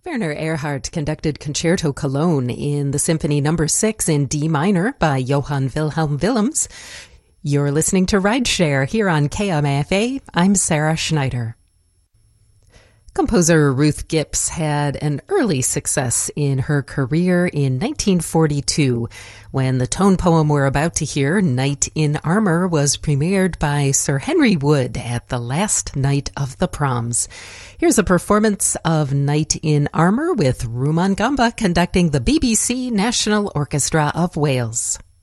Werner Erhard conducted Concerto Cologne in the Symphony No. 6 in D minor by Johann Wilhelm Willems. You're listening to Rideshare here on KMFA. I'm Sarah Schneider. Composer Ruth Gipps had an early success in her career in 1942 when the tone poem we're about to hear, Knight in Armour, was premiered by Sir Henry Wood at the last night of the proms. Here's a performance of Knight in Armour with Rumon Gamba conducting the BBC National Orchestra of Wales.